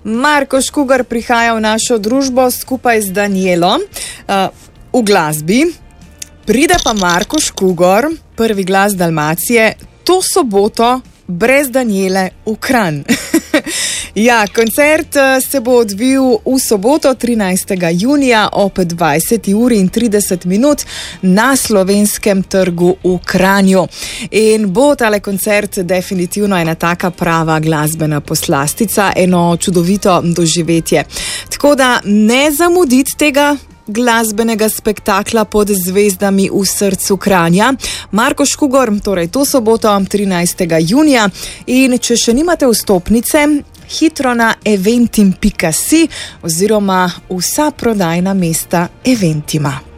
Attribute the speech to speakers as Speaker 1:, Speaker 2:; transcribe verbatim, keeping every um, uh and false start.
Speaker 1: Marko Škugar prihaja v našo družbo skupaj z Danijelo uh, v glasbi. Pride pa Marko Škugar, prvi glas Dalmacije, to soboto brez Danijele v Kranj. Ja, koncert se bo odvil v soboto trinajstega junija ob dvajseti uri in trideset minut na Slovenskem trgu v Kranju. In bo tale koncert definitivno ena taka prava glasbena poslastica, eno čudovito doživetje. Tako da ne zamuditi tega glasbenega spektakla pod zvezdami v srcu Kranja. Marko Škugar, torej to soboto trinajstega junija, in če še nimate vstopnice, hitro na eventim pika si oziroma vsa prodajna mesta Eventima.